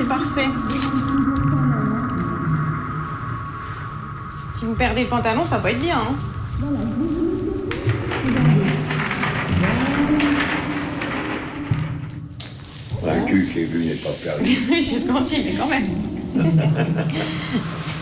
c'est parfait. Si vous perdez le pantalon, ça va être bien. Hein. Le cul qui est vu n'est pas perdu. Oui, c'est ce qu'on dit, mais quand même.